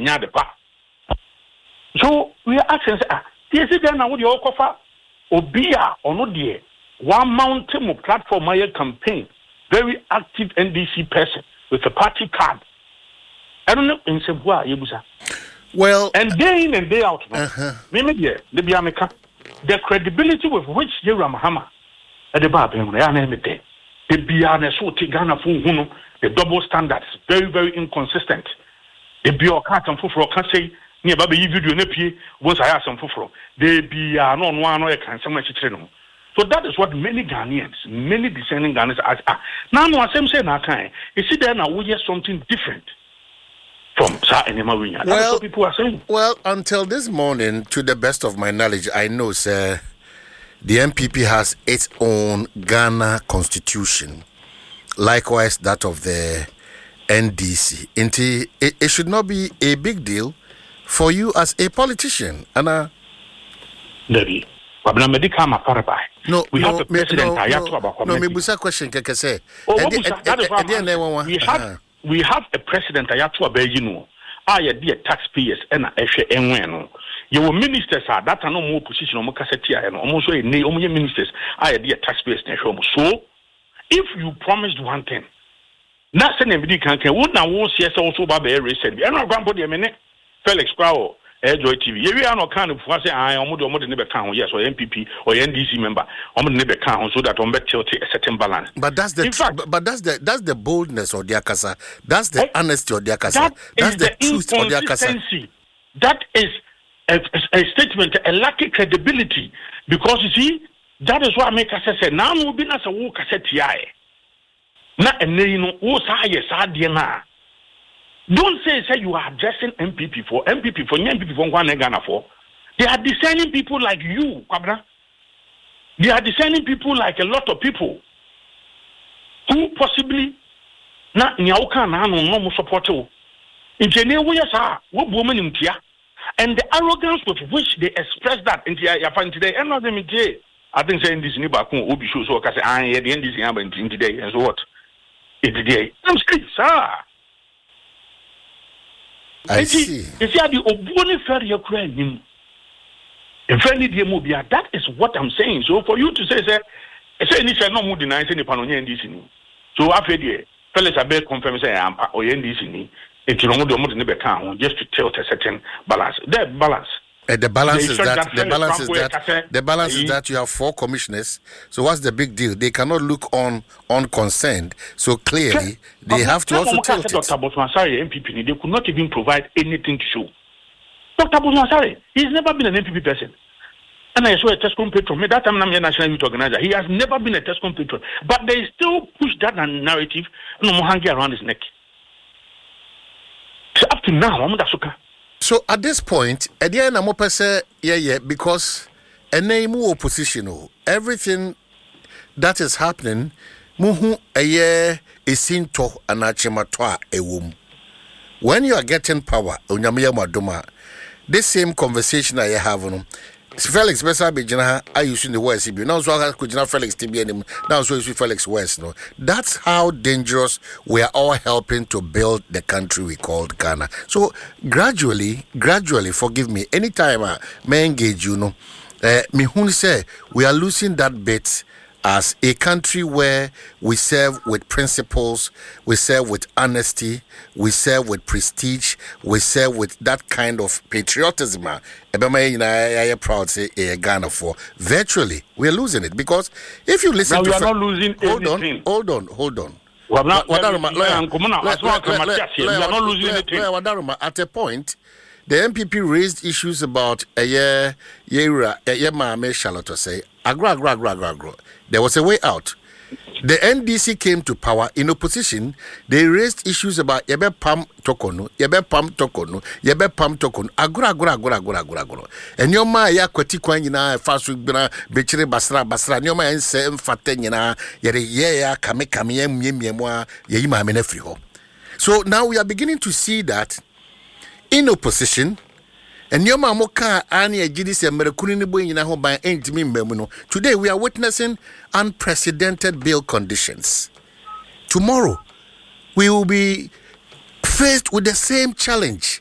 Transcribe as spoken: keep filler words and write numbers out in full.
enya de pa. So we are asking ah this is then now we offer obia ono de one mountain platform my campaign very active N D C person with a party card. I don't know in Sebua Yebusa. Well, and day in and day out, uh-huh. the credibility with which Yera Mahama at the Bab and the Biana so Tigana Funo, the double standards, very, very inconsistent. The Biocat and Fufro can say near Baby video Nepi once I asked some Fufro. They be non one or can so much channel. So that is what many Ghanaians, many discerning Ghanaians ask. Now, no, I'm saying, I you see, there now we hear something different. From well, That's what people are saying. Well, until this morning, to the best of my knowledge, I know, sir, the M P P has its own Ghana constitution, likewise that of the N D C. It, it should not be a big deal for you as a politician, Anna. Maybe. No, no, we have a president. No, no, no, me busa question keke say. Oh, that is why we have. We have a president ayatu abayinu ah ye de taxpayers and ehwe enwen no ye wo ministers are that no more position o mokaseti aye no omo so ye omo ye ministers ah ye de taxpayers na ehwe so if you promised one thing na se na bidi kan kan wo na wo se se wo so ba ba reset bi eno gwampo de me ne Felix Kwao Joy T V ye wi an o kan for say ah omo de omo de ne be kan ho yes or N P P or N D C member omo de ne be kan ho so that omo be tilt a certain balance. But that's the tr- fact, but that's the that's the boldness of their kasa. That's the eh, honesty of their kasa. That that's the, the truth of their kasa. That is a, a, a statement, a lack of credibility, because you see that is what make us say now no be na say wo kasa tiae. Na ene no wo sa ye sa de na. Don't say say you are addressing M P P for M P P for M P P for Ghana for. They are discerning people like you, Kwabra. They are discerning people like a lot of people who possibly na nyauka na no no support you. Engineer we are what woman in Tia, and the arrogance with which they express that in Tia Yapan today, and not them in Tia. I think saying this neighbor will be sure so I say I at the end this happened today and so what? It today. I'm script, sir. I see. You see, the Obuni Ferry Ukraine. That is what I'm saying. So for you to say, say, say, initially no more denying any panonia in this. So after the fellas are better confirm say I'm or in this. It's no more just to tell a certain balance. That balance. Uh, the balance is that, that the balance is that the balance is that you have four commissioners. So what's the big deal? They cannot look on unconcerned. So clearly they have to also tell it. Doctor Bosmansari, M P P, they could not even provide anything to show. Doctor Bosmansari, he's never been an M P P person. And I saw a Tescom patron. That time I'm a national youth organizer. He has never been a Tescom patron. But they still push that narrative no more hanging around his neck. So up to now, I'm not. So at this point, again, I'm open say yeah, yeah, because a name opposition, everything that is happening, muhu a year is seen to an achimatwa a womb. When you are getting power, unyamiya maduma, this same conversation I have on Felix Besa Bijana, I used in the West. Now, so I could not Felix T B and now so is Felix West. No, that's how dangerous we are all helping to build the country we called Ghana. So gradually, gradually, forgive me, anytime I may engage, you know, uh, me who say we are losing that bit as a country where we serve with principles, we serve with honesty, we serve with prestige, we serve with that kind of patriotism. I am proud to say Ghana for. Virtually, we are losing it because if you listen now to... we are not losing hold anything. On, hold on, hold on. We are not losing anything. At a point, the M P P raised issues about a year, year, year, ma Charlotte say, agro, agro, agro, agro, agro. There was a way out. The N D C came to power in opposition. They raised issues about yebe pam tokono, yebe pam tokono, yebe pam tokono. Agro, agro, agro, agro, agro, agro. And your ma ya kweti kwa nyina fasu bina bechire basra basra. Nyoma ense mfate nyina yere ye ya kame kame ye mye mye mwa ye ima amene friho. So now we are beginning to see that in opposition, and your mamoka ani ejidis emerekuni ni boy nyina ho ban entimi mbemu no. Today we are witnessing unprecedented bail conditions. Tomorrow we will be faced with the same challenge.